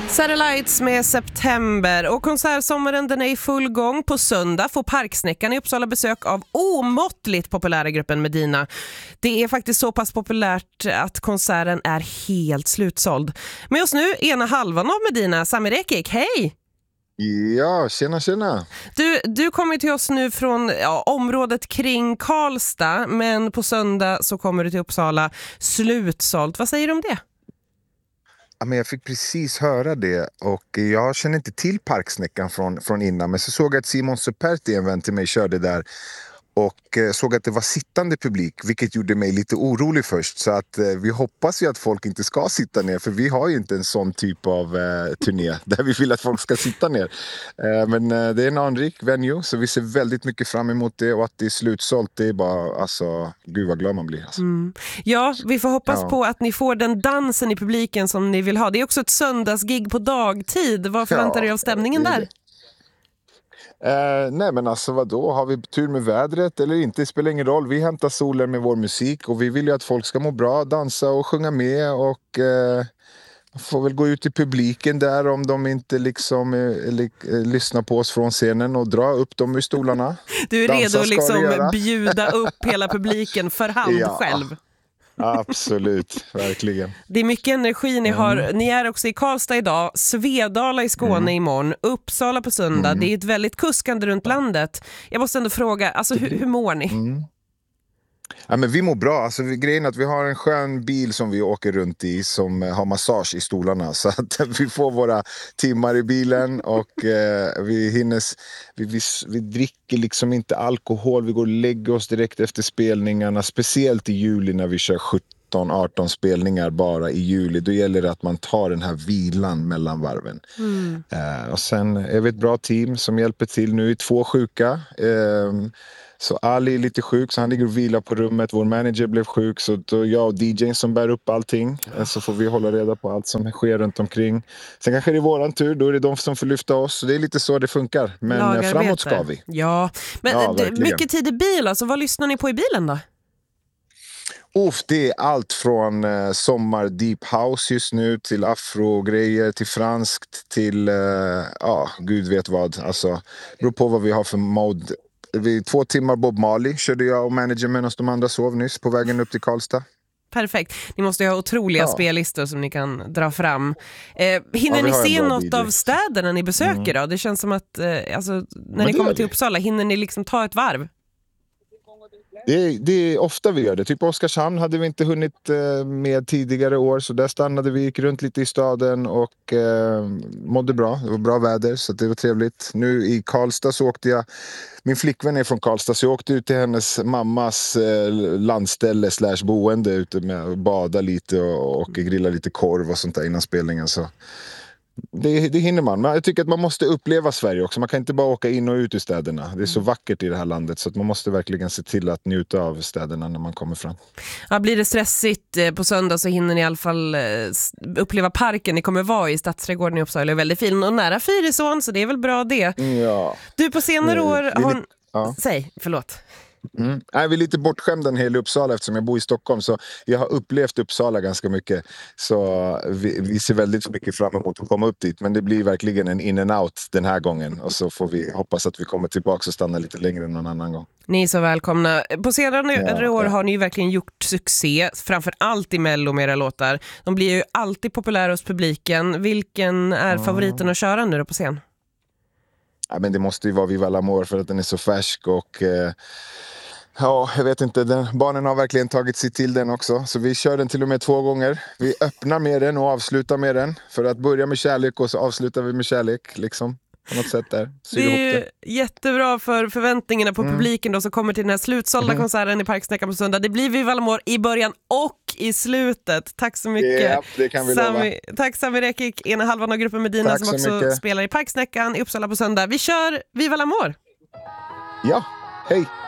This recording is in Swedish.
Satellites med September och konsertsommaren den är i full gång. På söndag får Parksnäckan i Uppsala besök av omåttligt populära gruppen Medina. Det är faktiskt så pass populärt att konserten är helt slutsåld. Med oss nu ena halvan av Medina, Sami Rekik. Hej! Ja, tjena. Du kommer till oss nu från området kring Karlstad, men på söndag så kommer du till Uppsala slutsålt. Vad säger du om det? Ja, men jag fick precis höra det och jag känner inte till Parksnäckan från innan. Men så såg jag att Simon Superti, en vän till mig, körde där och såg att det var sittande publik, vilket gjorde mig lite orolig först. Så att vi hoppas ju att folk inte ska sitta ner, för vi har ju inte en sån typ av turné där vi vill att folk ska sitta ner. Men det är en anrik venue, så vi ser väldigt mycket fram emot det, och att det är slutsålt, det är bara, alltså, gud vad glad man blir. Alltså. Ja, vi får hoppas på att ni får den dansen i publiken som ni vill ha. Det är också ett söndagsgig på dagtid. Vad förväntar du av stämningen där? Nej, men alltså vadå, har vi tur med vädret eller inte, det spelar ingen roll. Vi hämtar solen med vår musik, och vi vill ju att folk ska må bra, dansa och sjunga med, och får väl gå ut i publiken där om de inte liksom lyssnar på oss från scenen, och dra upp dem ur stolarna. Du är redo att liksom bjuda upp hela publiken för hand själv. Absolut, verkligen. Det är mycket energi ni har. Ni är också i Karlstad idag, Svedala i Skåne imorgon, Uppsala på söndag. Det är ett väldigt kuskande runt landet. Jag måste ändå fråga, alltså hur mår ni? Ja, men vi mår bra. Alltså, grejen är att vi har en skön bil som vi åker runt i, som har massage i stolarna, så att vi får våra timmar i bilen, och vi dricker liksom inte alkohol. Vi går och lägger oss direkt efter spelningarna, speciellt i juli när vi kör 17-18 spelningar bara i juli. Då gäller det att man tar den här vilan mellan varven. Och sen är vi ett bra team som hjälper till. Nu är 2 sjuka. Så Ali är lite sjuk, så han ligger och vilar på rummet. Vår manager blev sjuk, så då jag och DJn som bär upp allting. Så får vi hålla reda på allt som sker runt omkring. Sen kanske det är våran tur, då är det de som får lyfta oss. Så det är lite så det funkar. Men Lagarbete. Framåt ska vi. Ja, men mycket tid i bil. Alltså, vad lyssnar ni på i bilen då? Det är allt från sommar deep house just nu till afro-grejer, till franskt, till gud vet vad. Alltså, det beror på vad vi har för mode. Vid 2 timmar Bob Marley körde jag och manager medan de andra sov nyss på vägen upp till Karlstad. Perfekt. Ni måste ju ha otroliga spellistor som ni kan dra fram. Hinner ni se något av städerna ni besöker då? Det känns som att när ni kommer till Uppsala, hinner ni liksom ta ett varv? Det är ofta vi gör det. Typ Oskarshamn hade vi inte hunnit med tidigare år, så där stannade vi, gick runt lite i staden och mådde bra. Det var bra väder, så det var trevligt. Nu i Karlstad så åkte jag, min flickvän är från Karlstad, så jag åkte ut till hennes mammas landställe / boende ute med att bada lite och grilla lite korv och sånt där innan spelningen, så det hinner man. Men jag tycker att man måste uppleva Sverige också. Man kan inte bara åka in och ut ur städerna. Det är så vackert i det här landet, så att man måste verkligen se till att njuta av städerna när man kommer fram. Ja, blir det stressigt på söndag så hinner ni i alla fall uppleva parken. Ni kommer vara i Stadsträdgården i Uppsala. Det är väldigt fin och nära Fyrisån, så det är väl bra det. Ja. Du, på senare år har... Säg, förlåt. Jag är lite bortskämd en hel Uppsala eftersom jag bor i Stockholm, så jag har upplevt Uppsala ganska mycket, så vi ser väldigt mycket fram emot att komma upp dit, men det blir verkligen en in and out den här gången, och så får vi hoppas att vi kommer tillbaka och stanna lite längre än någon annan gång. Ni är så välkomna. På senare år har ni ju verkligen gjort succé, framför allt i Mello med era låtar. De blir ju alltid populära hos publiken. Vilken är favoriten att köra nu då på scen? Ja, men det måste ju vara Viva l'Amour, för att den är så färsk, och jag vet inte, barnen har verkligen tagit sig till den också, så vi kör den till och med 2 gånger. Vi öppnar med den och avslutar med den, för att börja med kärlek och så avslutar vi med kärlek liksom, på något sätt där. Det är ju jättebra för förväntningarna på publiken då, som kommer till den här slutsålda konserten i Parksnäckan på söndag. Det blir Viva l'Amour i början och i slutet. Tack så mycket. Ja, det kan vi lova. Tack Sami Rekik, ena halvan av gruppen Medina, som också mycket. spelar i Parksnäckan i Uppsala på söndag. Vi kör Viva l'Amour! Ja, hej!